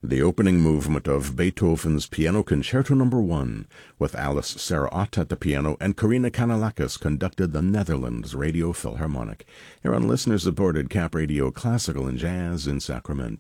The opening movement of Beethoven's Piano Concerto No. 1, with Alice Sarah Ott at the piano and Karina Kanalakis conducted the Netherlands Radio Philharmonic, here on listener-supported Cap Radio Classical and Jazz in Sacramento.